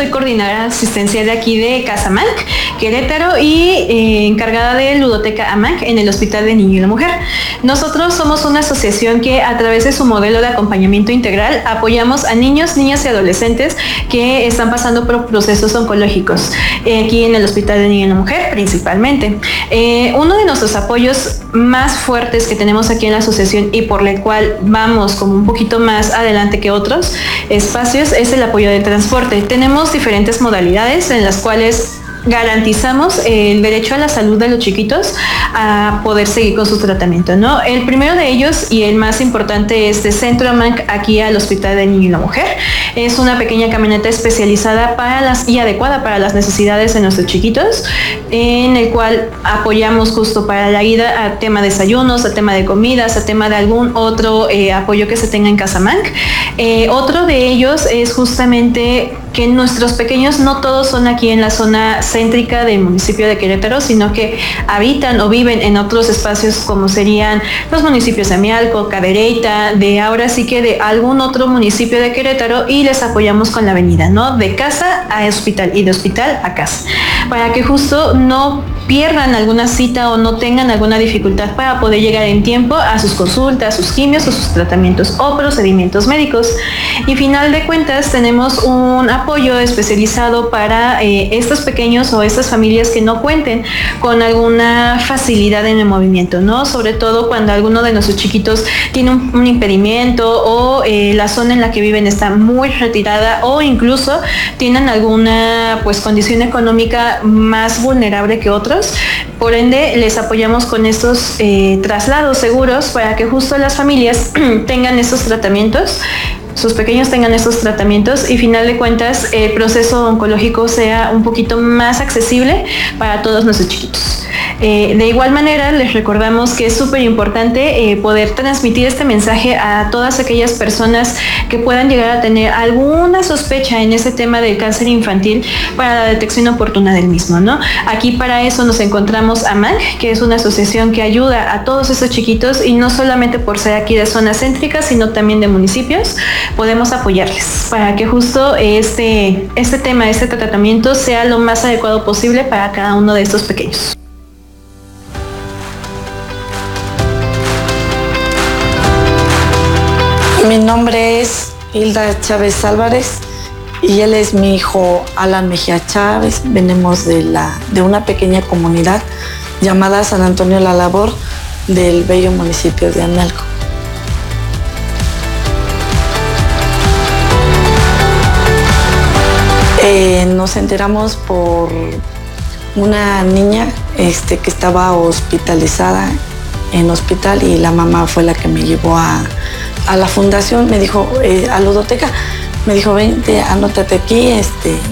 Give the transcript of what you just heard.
soy coordinadora asistencial de aquí de Casa Amanc, Querétaro, y encargada de Ludoteca Amanc en el Hospital de Niño y la Mujer. Nosotros somos una asociación que a través de su modelo de acompañamiento integral apoyamos a niños, niñas y adolescentes que están pasando por procesos oncológicos, aquí en el Hospital de Niño y la Mujer principalmente. Uno de nuestros apoyos más fuertes que tenemos aquí en la asociación y por el cual vamos como un poquito más adelante que otros espacios es el apoyo del transporte. Tenemos diferentes modalidades en las cuales garantizamos el derecho a la salud de los chiquitos a poder seguir con su tratamiento, ¿no? El primero de ellos y el más importante es de Centro Amanc aquí al Hospital de Niño y la Mujer. Es una pequeña camioneta especializada y adecuada para las necesidades de nuestros chiquitos, en el cual apoyamos justo para la ida a tema de desayunos, a tema de comidas, a tema de algún otro apoyo que se tenga en Casa Amanc. Otro de ellos es justamente que nuestros pequeños no todos son aquí en la zona céntrica del municipio de Querétaro, sino que habitan o viven en otros espacios como serían los municipios de Amialco, Cadereyta, de ahora sí que de algún otro municipio de Querétaro, y les apoyamos con la venida, ¿no? De casa a hospital y de hospital a casa, para que justo no pierdan alguna cita o no tengan alguna dificultad para poder llegar en tiempo a sus consultas, sus quimios o sus tratamientos o procedimientos médicos. Y final de cuentas tenemos un apoyo especializado para estos pequeños o estas familias que no cuenten con alguna facilidad en el movimiento, ¿no? Sobre todo cuando alguno de nuestros chiquitos tiene un impedimento o la zona en la que viven está muy retirada o incluso tienen alguna condición económica más vulnerable que otros. Por ende, les apoyamos con estos traslados seguros para que justo las familias tengan estos tratamientos, sus pequeños tengan estos tratamientos y final de cuentas el proceso oncológico sea un poquito más accesible para todos nuestros chiquitos. De igual manera, les recordamos que es súper importante poder transmitir este mensaje a todas aquellas personas que puedan llegar a tener alguna sospecha en ese tema del cáncer infantil para la detección oportuna del mismo, ¿no? Aquí para eso nos encontramos Amanc, que es una asociación que ayuda a todos esos chiquitos y no solamente por ser aquí de zonas céntricas, sino también de municipios, podemos apoyarles para que justo este tema, este tratamiento sea lo más adecuado posible para cada uno de estos pequeños. Mi nombre es Hilda Chávez Álvarez y él es mi hijo Alan Mejía Chávez. Venimos de una pequeña comunidad llamada San Antonio La Labor del bello municipio de Amialco. Nos enteramos por una niña que estaba hospitalizada en hospital y la mamá fue la que me llevó a la fundación, me dijo, a Ludoteca, me dijo, vente, anótate aquí,